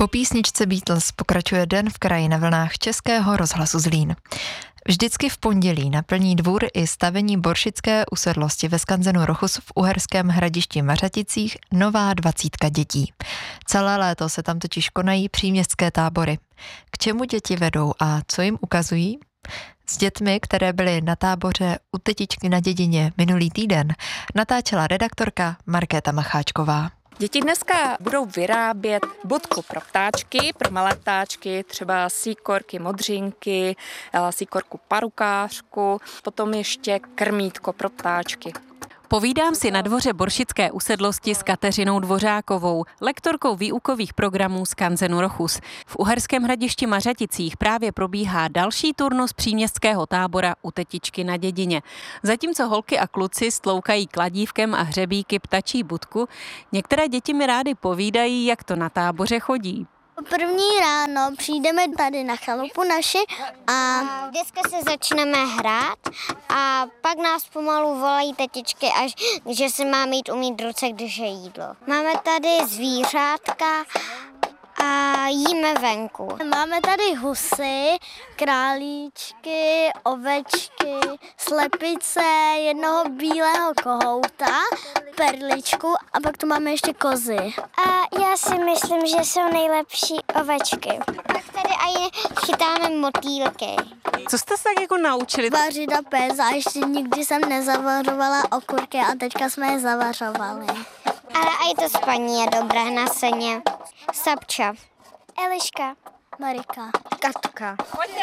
Po písničce Beatles pokračuje Den v kraji na vlnách Českého rozhlasu Zlín. Vždycky v pondělí naplní dvůr i stavení boršické usedlosti ve skanzenu Rochus v Uherském Hradišti Mařaticích nová 20 dětí. Celé léto se tam totiž konají příměstské tábory. K čemu děti vedou a co jim ukazují? S dětmi, které byly na táboře u tetičky na dědině minulý týden, natáčela redaktorka Markéta Macháčková. Děti dneska budou vyrábět budku pro ptáčky, pro malé ptáčky, třeba síkorky, modřinky, síkorku parukářku, potom ještě krmítko pro ptáčky. Povídám si na dvoře boršické usedlosti s Kateřinou Dvořákovou, lektorkou výukových programů skanzenu Rochus. V Uherském Hradišti Mařaticích právě probíhá další turnus příměstského tábora u tetičky na dědině. Zatímco holky a kluci stloukají kladívkem a hřebíky ptačí budku, některé děti mi rády povídají, jak to na táboře chodí. První ráno přijdeme tady na chalupu naši a dneska se začneme hrát a pak nás pomalu volají tetičky, až že se máme jít umýt ruce, když je jídlo. Máme tady zvířátka a jíme venku. Máme tady husy, králíčky, ovečky, slepice, jednoho bílého kohouta, perličku a pak tu máme ještě kozy. A já si myslím, že jsou nejlepší ovečky. Pak tady aj chytáme motýlky. Co jste se tak jako naučili? Vařit a péct a ještě nikdy jsem nezavařovala okurky a teďka jsme je zavařovali. Ale i to spaní je dobré na seně. Sapča. Eliška. Marika. Katka.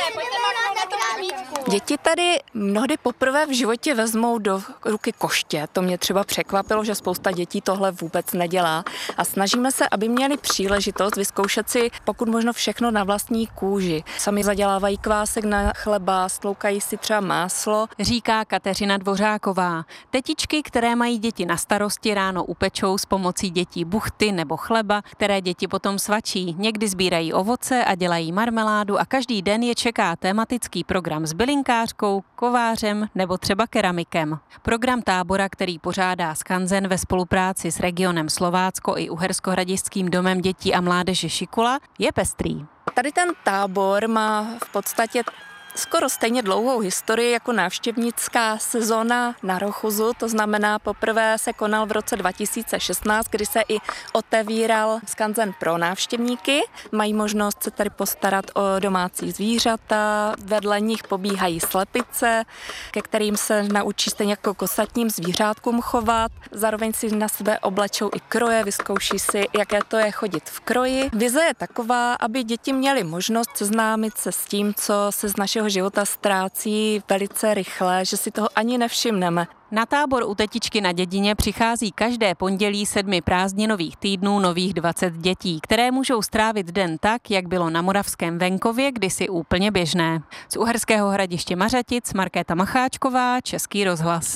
Děti tady mnohdy poprvé v životě vezmou do ruky koště. To mě třeba překvapilo, že spousta dětí tohle vůbec nedělá. A snažíme se, aby měli příležitost vyzkoušet si pokud možno všechno na vlastní kůži. Sami zadělávají kvásek na chleba, stloukají si třeba máslo. Říká Kateřina Dvořáková. Tetičky, které mají děti na starosti, ráno upečou s pomocí dětí buchty nebo chleba, které děti potom svačí. Někdy sbírají ovoce a dělají marmeládu a každý den je čeká tematický program s bylinkářkou, kovářem nebo třeba keramikem. Program tábora, který pořádá skanzen ve spolupráci s regionem Slovácko i Uherskohradišťským domem dětí a mládeže Šikula, je pestrý. Tady ten tábor má v podstatě skoro stejně dlouhou historii jako návštěvnická sezóna na Rochusu, to znamená poprvé se konal v roce 2016, kdy se i otevíral skanzen pro návštěvníky. Mají možnost se tady postarat o domácí zvířata, vedle nich pobíhají slepice, ke kterým se naučí stejně jako k ostatním zvířátkům chovat. Zároveň si na sebe oblečou i kroje, vyzkouší si, jaké to je chodit v kroji. Vize je taková, aby děti měly možnost seznámit se s tím, co se z našeho života ztrácí velice rychle, že si toho ani nevšimneme. Na tábor u tetičky na dědině přichází každé pondělí 7 prázdninových týdnů nových 20 dětí, které můžou strávit den tak, jak bylo na moravském venkově kdysi úplně běžné. Z Uherského Hradiště Mařatic Markéta Macháčková, Český rozhlas.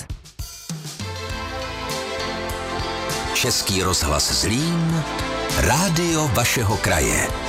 Český rozhlas Zlín, rádio vašeho kraje.